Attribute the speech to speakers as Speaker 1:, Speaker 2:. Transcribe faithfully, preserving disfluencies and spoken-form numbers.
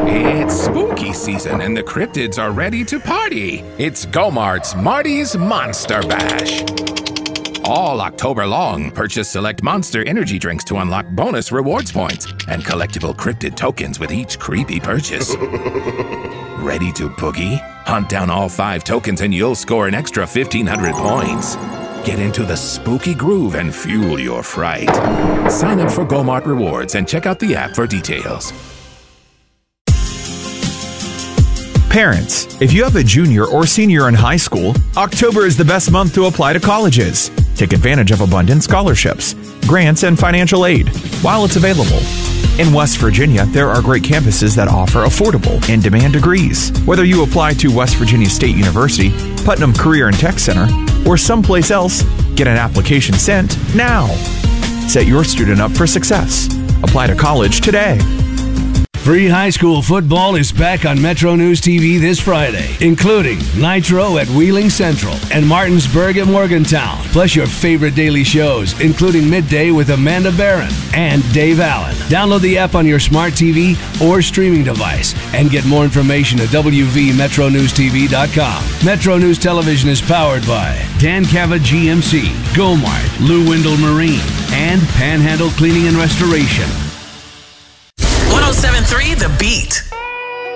Speaker 1: It's spooky season and the cryptids are ready to party. It's Go-Mart's Marty's Monster Bash. All October long, purchase select Monster energy drinks to unlock bonus rewards points and collectible cryptid tokens with each creepy purchase. Ready to boogie? Hunt down all five tokens and you'll score an extra fifteen hundred points. Get into the spooky groove and fuel your fright. Sign up for Go-Mart Rewards and check out the app for details.
Speaker 2: Parents, if you have a junior or senior in high school, October is the best month to apply to colleges. Take advantage of abundant scholarships, grants, and financial aid while it's available. In West Virginia, there are great campuses that offer affordable, in-demand degrees. Whether you apply to West Virginia State University, Putnam Career and Tech Center, or someplace else, get an application sent now. Set your student up for success. Apply to college today.
Speaker 3: Free high school football is back on Metro News T V this Friday, including Nitro at Wheeling Central and Martinsburg at Morgantown, plus your favorite daily shows, including Midday with Amanda Barron and Dave Allen. Download the app on your smart T V or streaming device and get more information at w v metro news t v dot com. Metro News Television is powered by Dan Cava G M C, Go-Mart, Lou Windle Marine, and Panhandle Cleaning and Restoration.
Speaker 4: one oh seven point three The Beat.